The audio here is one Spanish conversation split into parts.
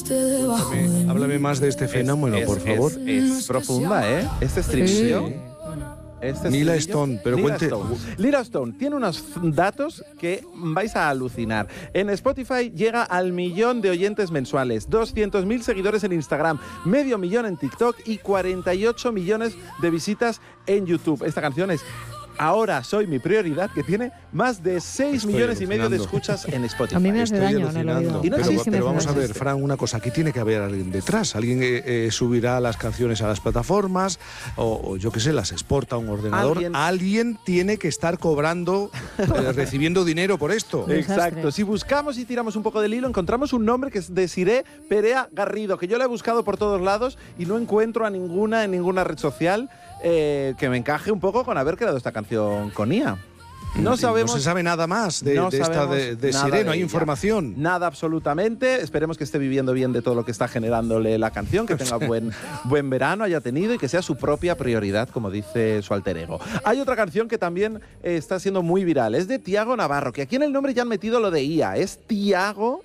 Háblame más de este fenómeno, por favor. Es profunda, ¿eh? Este estribillo. Sí. Este Nila estribillo. Stone, pero Lila cuente. Stone. Lila Stone tiene unos datos que vais a alucinar. En Spotify llega al 1.000.000 de oyentes mensuales, 200.000 seguidores en Instagram, 500.000 en TikTok y 48 millones de visitas en YouTube. Esta canción es Ahora soy mi prioridad, que tiene más de 6,5 millones de escuchas en Spotify. A mí me hace Estoy daño en el alucinando. oído. Y no Pero, existe, pero vamos a ver, existe. Fran, una cosa. Aquí tiene que haber alguien detrás. Alguien subirá las canciones a las plataformas o yo qué sé, las exporta a un ordenador. Alguien tiene que estar cobrando, recibiendo dinero por esto. Exacto. Si buscamos y tiramos un poco del hilo, encontramos un nombre que es Desiré Perea Garrido, que yo la he buscado por todos lados y no encuentro en ninguna red social que me encaje un poco con haber creado esta canción con IA. No sabemos. No se sabe nada más de esta de nada Sireno, hay ella. información. Nada absolutamente. Esperemos que esté viviendo bien de todo lo que está generándole la canción, que tenga buen verano, haya tenido y que sea su propia prioridad, como dice su alter ego. Hay otra canción que también está siendo muy viral, es de Tiago Navarro, que aquí en el nombre ya han metido lo de IA, es Tiago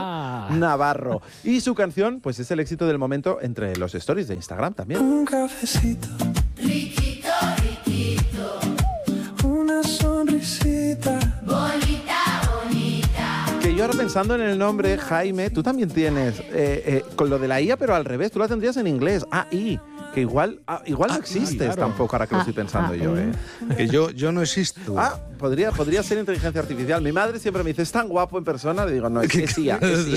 Navarro. Y su canción, pues es el éxito del momento entre los stories de Instagram también. Un cafecito. Riquito, riquito. Una sonrisita. Bonita, bonita. Que yo ahora pensando en el nombre, Jaime, tú también tienes con lo de la IA, pero al revés, tú la tendrías en inglés, AI, que igual no existe claro. tampoco, ahora que lo estoy pensando yo, ¿eh? Que yo no existo. Podría ser inteligencia artificial. Mi madre siempre me dice, es tan guapo en persona. Le digo, no, es IA.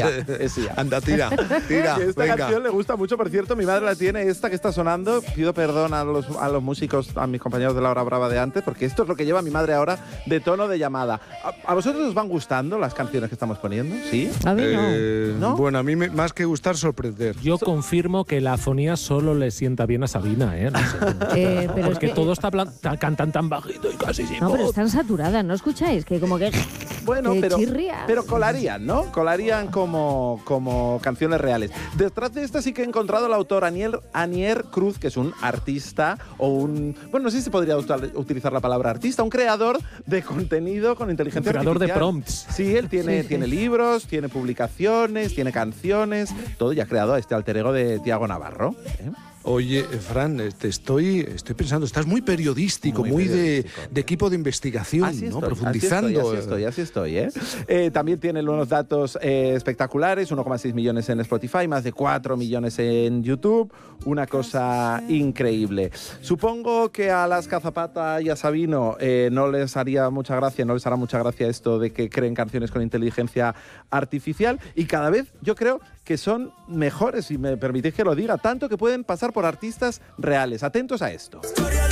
Anda, tira. Que esta Venga. canción le gusta mucho, por cierto, mi madre la tiene, esta que está sonando. Pido perdón a los músicos, a mis compañeros de la hora brava de antes, porque esto es lo que lleva mi madre ahora de tono de llamada. ¿A vosotros os van gustando las canciones que estamos poniendo? ¿Sí? A mí no. ¿No? Bueno, a mí más que gustar, sorprender. Yo confirmo que la afonía solo le sienta bien a Sabina, ¿eh? No sé. Pero Porque es que, todo está cantan tan bajito y casi sin no, pero voz. están saturadas, ¿no escucháis? Que como que Bueno, que chirría. pero colarían, ¿no? Colarían como canciones reales. Detrás de esta sí que he encontrado al autor Anier Cruz, que es un artista o un... Bueno, no sé si se podría utilizar la palabra artista, un creador de contenido con inteligencia creador artificial. de prompts. Sí, él tiene Sí. libros, tiene publicaciones, tiene canciones, todo, y ha creado este alter ego de Tiago Navarro. Oye, Fran, estoy pensando, estás muy periodístico, muy periodístico. de equipo de investigación, Así ¿no? estoy, Profundizando. Así estoy, ¿eh? También tiene unos datos espectaculares, 1,6 millones en Spotify, más de 4 millones en YouTube, una cosa increíble. Supongo que a Alaska Zapata y a Sabino no les hará mucha gracia esto de que creen canciones con inteligencia artificial, y cada vez yo creo que son mejores, si me permitís que lo diga, tanto que pueden pasar por artistas reales. Atentos a esto.